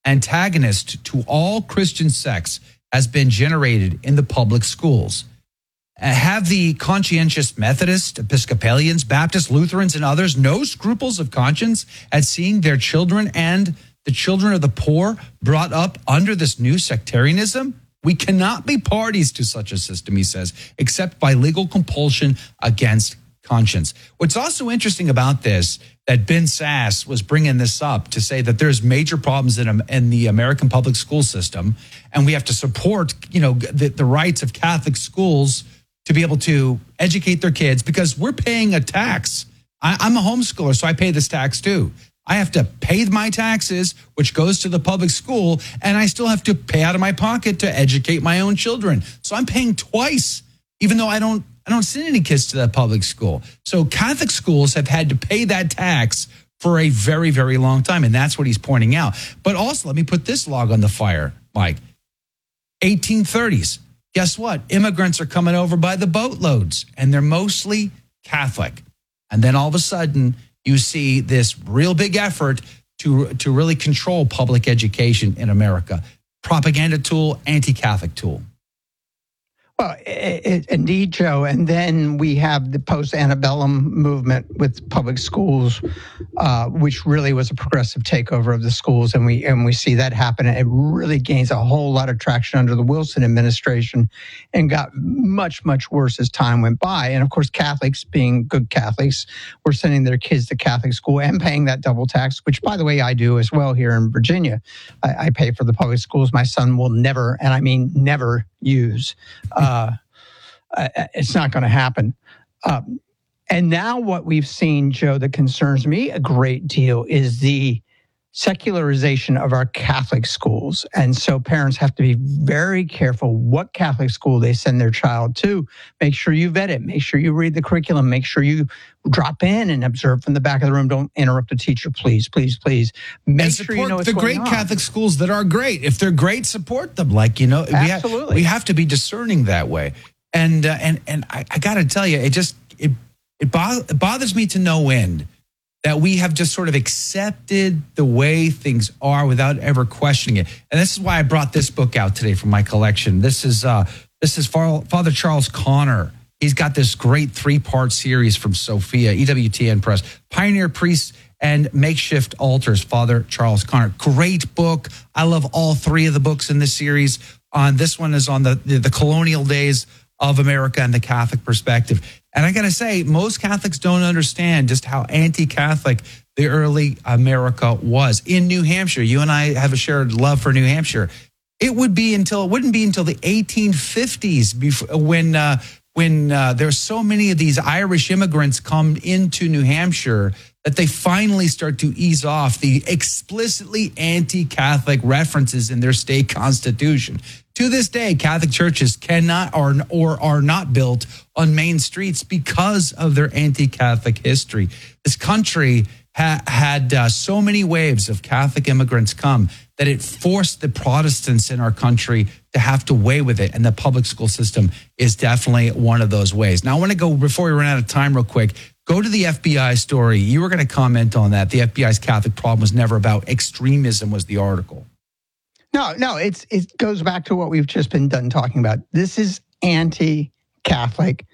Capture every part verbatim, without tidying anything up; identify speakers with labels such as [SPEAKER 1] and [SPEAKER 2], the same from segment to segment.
[SPEAKER 1] antagonist to all Christian sects has been generated in the public schools. Uh, Have the conscientious Methodists, Episcopalians, Baptists, Lutherans, and others no scruples of conscience at seeing their children and the children of the poor brought up under this new sectarianism? We cannot be parties to such a system, he says, except by legal compulsion against conscience. What's also interesting about this, that Ben Sass was bringing this up to say that there's major problems in, in the American public school system, and we have to support, you know, the, the rights of Catholic schools to be able to educate their kids, because we're paying a tax. I, I'm a homeschooler, so I pay this tax too. I have to pay my taxes, which goes to the public school, and I still have to pay out of my pocket to educate my own children. So I'm paying twice, even though I don't I don't send any kids to that public school. So Catholic schools have had to pay that tax for a very, very long time, and that's what he's pointing out. But also, let me put this log on the fire, Mike. eighteen thirties. Guess what? Immigrants are coming over by the boatloads, and they're mostly Catholic. And then all of a sudden, you see this real big effort to, to really control public education in America. Propaganda tool, anti-Catholic tool.
[SPEAKER 2] Well, it, it, indeed, Joe. And then we have the post-antebellum movement with public schools, uh, which really was a progressive takeover of the schools. And we and we see that happen. It really gains a whole lot of traction under the Wilson administration and got much, much worse as time went by. And of course, Catholics, being good Catholics, were sending their kids to Catholic school and paying that double tax, which, by the way, I do as well here in Virginia. I, I pay for the public schools. My son will never, and I mean never, use. Uh, it's not going to happen. Um, and now what we've seen, Joe, that concerns me a great deal is the secularization of our Catholic schools. And so parents have to be very careful what Catholic school they send their child to. Make sure you vet it. Make sure you read the curriculum. Make sure you drop in and observe from the back of the room. Don't interrupt the teacher, please, please, please. Make
[SPEAKER 1] and
[SPEAKER 2] sure
[SPEAKER 1] support
[SPEAKER 2] you know what's
[SPEAKER 1] the
[SPEAKER 2] going
[SPEAKER 1] great
[SPEAKER 2] on.
[SPEAKER 1] Catholic schools that are great. If they're great, support them. Like, you know, we have,
[SPEAKER 2] Absolutely.
[SPEAKER 1] we have to be discerning that way. And uh, and and I, I got to tell you, it just it it, bo- it bothers me to no end that we have just sort of accepted the way things are without ever questioning it. And this is why I brought this book out today from my collection. This is uh, this is Father Charles Connor. He's got this great three-part series from Sophia, E W T N Press, Pioneer Priests and Makeshift Altars, Father Charles Connor. Great book. I love all three of the books in this series. On this one is on the, the, the colonial days of America and the Catholic perspective. And I got to say, most Catholics don't understand just how anti-Catholic the early America was. In New Hampshire, you and I have a shared love for New Hampshire. It would be until, it wouldn't be until the eighteen fifties before, when uh, when uh, there's so many of these Irish immigrants come into New Hampshire that they finally start to ease off the explicitly anti-Catholic references in their state constitution. To this day, Catholic churches cannot or, or are not built on main streets because of their anti-Catholic history. This country ha- had uh, so many waves of Catholic immigrants come that it forced the Protestants in our country to have to weigh with it. And the public school system is definitely one of those ways. Now, I want to go, before we run out of time real quick, go to the F B I story. You were going to comment on that. The F B I's Catholic problem was never about extremism, was the article.
[SPEAKER 2] No, no, it's it goes back to what we've just been done talking about. This is anti-Catholic,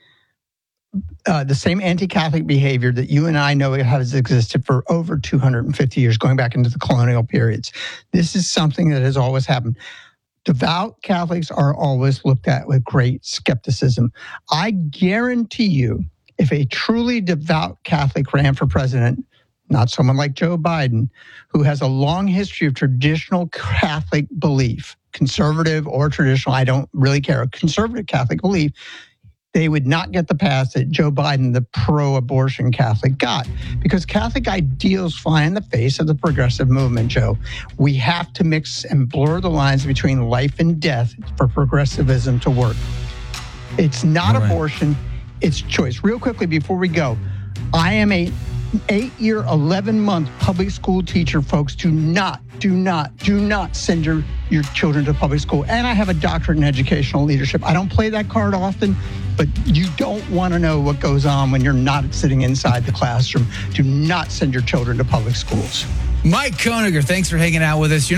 [SPEAKER 2] uh, the same anti-Catholic behavior that you and I know has existed for over two hundred fifty years, going back into the colonial periods. This is something that has always happened. Devout Catholics are always looked at with great skepticism. I guarantee you, if a truly devout Catholic ran for president, not someone like Joe Biden, who has a long history of traditional Catholic belief, conservative or traditional, I don't really care, conservative Catholic belief, they would not get the pass that Joe Biden, the pro-abortion Catholic, got. Because Catholic ideals fly in the face of the progressive movement, Joe. We have to mix and blur the lines between life and death for progressivism to work. It's not
[SPEAKER 1] All right.
[SPEAKER 2] abortion, it's choice. Real quickly before we go, I am a eight-year, eleven-month public school teacher, folks. Do not, do not, do not send your, your children to public school. And I have a doctorate in educational leadership. I don't play that card often, but you don't want to know what goes on when you're not sitting inside the classroom. Do not send your children to public schools.
[SPEAKER 1] Mike Koeniger, thanks for hanging out with us. You're